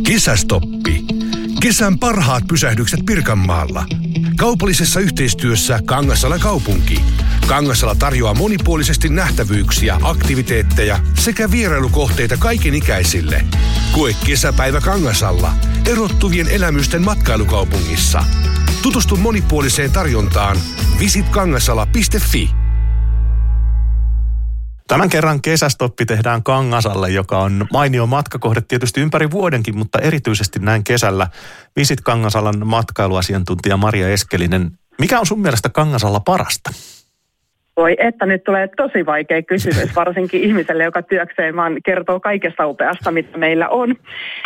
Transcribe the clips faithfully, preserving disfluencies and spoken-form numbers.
Kesästoppi. Kesän parhaat pysähdykset Pirkanmaalla. Kaupallisessa yhteistyössä Kangasalan kaupunki. Kangasala tarjoaa monipuolisesti nähtävyyksiä, aktiviteetteja sekä vierailukohteita kaikenikäisille. Koe kesäpäivä Kangasalla, erottuvien elämysten matkailukaupungissa. Tutustu monipuoliseen tarjontaan visit kangasala piste fi. Tämän kerran kesästoppi tehdään Kangasalle, joka on mainio matkakohde tietysti ympäri vuodenkin, mutta erityisesti näin kesällä. Visit Kangasalan matkailuasiantuntija Maria Eskelinen. Mikä on sun mielestä Kangasalla parasta? Voi että nyt tulee tosi vaikea kysymys, varsinkin ihmiselle, joka työkseen vaan kertoo kaikesta upeasta, mitä meillä on.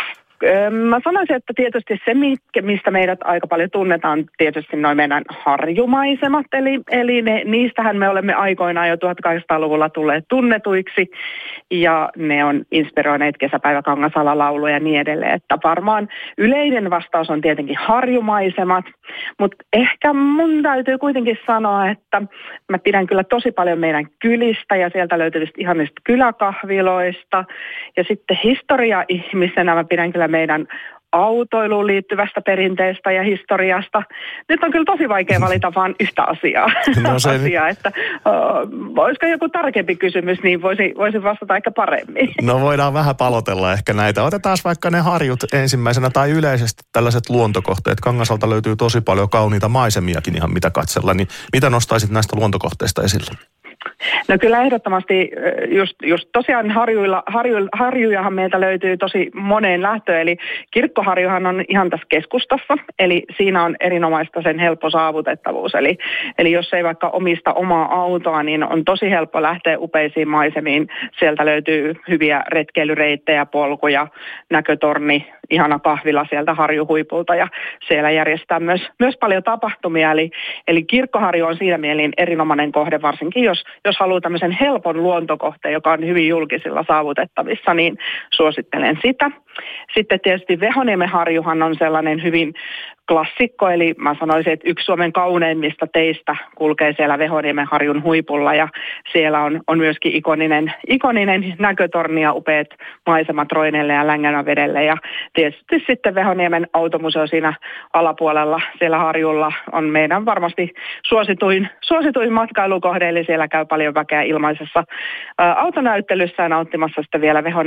Mä sanoisin, että tietysti se, mistä meidät aika paljon tunnetaan, tietysti noin meidän harjumaisemat, eli, eli ne, niistähän me olemme aikoinaan jo tuhatkahdeksansataaluvulla tulleet tunnetuiksi, ja ne on inspiroineet kesäpäivä Kangasala -lauluja ja niin edelleen, että varmaan yleinen vastaus on tietenkin harjumaisemat, mutta ehkä mun täytyy kuitenkin sanoa, että mä pidän kyllä tosi paljon meidän kylistä ja sieltä löytyvistä ihanista kyläkahviloista, ja sitten historia-ihmisenä mä pidän kyllä meidän autoiluun liittyvästä perinteestä ja historiasta. Nyt on kyllä tosi vaikea valita vain yhtä asiaa. No se... asiaa että, uh, olisiko joku tarkempi kysymys, niin voisi, voisi vastata ehkä paremmin. No voidaan vähän palotella ehkä näitä. Otetaan vaikka ne harjut ensimmäisenä tai yleisesti tällaiset luontokohteet. Kangasalta löytyy tosi paljon kauniita maisemiakin ihan mitä katsella. Niin mitä nostaisit näistä luontokohteista esille? No kyllä ehdottomasti just, just tosiaan harjuilla, harju, harjujahan meiltä löytyy tosi moneen lähtöön, eli Kirkkoharjuhan on ihan tässä keskustassa, eli siinä on erinomaista sen helppo saavutettavuus, eli, eli jos ei vaikka omista omaa autoa, niin on tosi helppo lähteä upeisiin maisemiin, sieltä löytyy hyviä retkeilyreittejä, polkuja, näkötorni, ihana kahvila sieltä harjuhuipulta ja siellä järjestetään myös, myös paljon tapahtumia, eli, eli Kirkkoharju on siinä mielin erinomainen kohde, varsinkin jos Jos haluaa tämmöisen helpon luontokohteen, joka on hyvin julkisilla saavutettavissa, niin suosittelen sitä. Sitten tietysti Vehoniemenharjuhan on sellainen hyvin klassikko, eli mä sanoisin, että yksi Suomen kauneimmista teistä kulkee siellä Vehoniemenharjun huipulla, ja siellä on, on myöskin ikoninen, ikoninen näkötorni ja upeat maisemat Roineelle ja Längänävedelle, ja tietysti sitten Vehoniemen automuseo siinä alapuolella siellä harjulla on meidän varmasti suosituin, suosituin matkailukohde, eli siellä käy paljon väkeä ilmaisessa ä, autonäyttelyssä ja nauttimassa sitten vielä Vehoniemen